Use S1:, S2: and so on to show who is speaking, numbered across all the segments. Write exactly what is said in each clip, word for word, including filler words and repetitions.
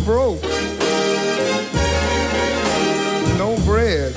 S1: broke. No bread.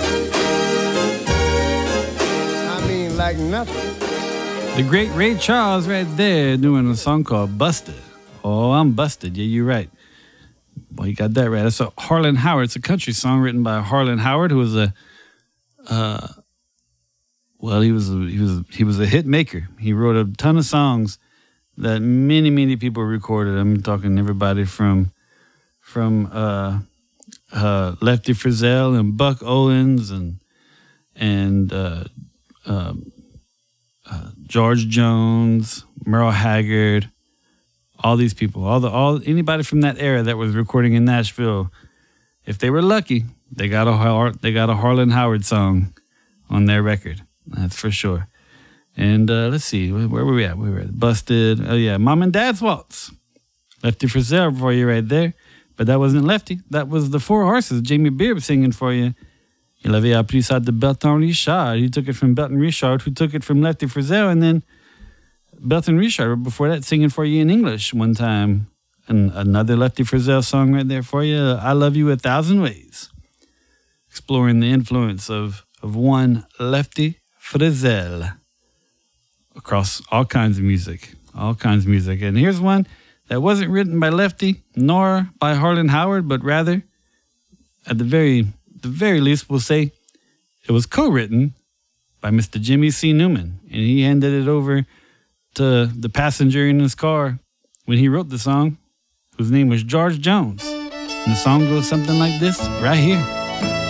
S1: I mean, like nothing.
S2: The great Ray Charles right there doing a song called Busted. Oh, I'm busted. Yeah, you're right. Well, you got that right. That's a Harlan Howard. It's a country song written by Harlan Howard, who was a, uh, well, he was a, he was he was a hit maker. He wrote a ton of songs that many many people recorded. I'm talking everybody from from uh, uh, Lefty Frizzell and Buck Owens and and uh, uh, uh, George Jones, Merle Haggard. All these people, all the all anybody from that era that was recording in Nashville, if they were lucky, they got a they got a Harlan Howard song on their record. That's for sure. And uh, let's see, where, where were we at? We were at Busted. Oh yeah, Mom and Dad's Waltz. Lefty Frizzell for you right there. But that wasn't Lefty. That was the Four Horses. Jamie Beard singing for you. Il avait appris ça de Bertrand Richard. He took it from Bertrand Richard, who took it from Lefty Frizzell, and then Bertrand Richard, before that, singing for you in English one time. And another Lefty Frizzell song right there for you, I Love You a Thousand Ways. Exploring the influence of, of one Lefty Frizzell across all kinds of music, all kinds of music. And here's one that wasn't written by Lefty, nor by Harlan Howard, but rather, at the very, the very least, we'll say, it was co-written by Mister Jimmy C. Newman. And he handed it over to the passenger in his car when he wrote the song, whose name was George Jones. And the song goes something like this right here.